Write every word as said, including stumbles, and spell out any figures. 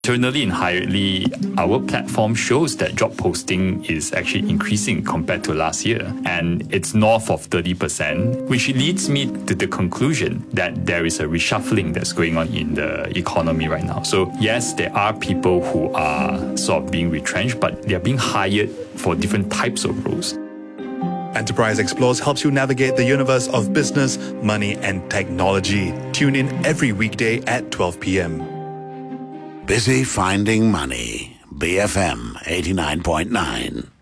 Internally in Hiredly, our platform shows that job posting is actually increasing compared to last year, and it's north of thirty percent, which leads me to the conclusion that there is a reshuffling that's going on in the economy right now. So yes, there are people who are sort of being retrenched, but they're being hired for different types of roles. Enterprise Explores helps you navigate the universe of business, money, and technology. Tune in every weekday at twelve p.m. Busy finding money. B F M eighty-nine point nine.